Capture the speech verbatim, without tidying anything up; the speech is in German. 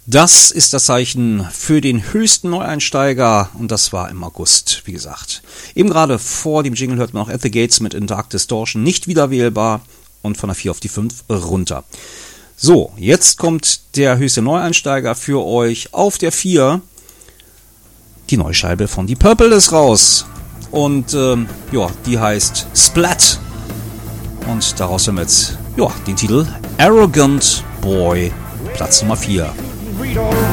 Das ist das Zeichen für den höchsten Neueinsteiger und das war im August, wie gesagt. Eben gerade vor dem Jingle hört man auch At the Gates mit In Dark Distortion, nicht wiederwählbar und von der vier auf die fünf runter. So, jetzt kommt der höchste Neueinsteiger für euch auf der vier. Die Neuscheibe von Deep Purple ist raus und ähm, ja, die heißt Splat und daraus haben wir jetzt ja, den Titel Arrogant Boy, Platz Nummer vier. Read all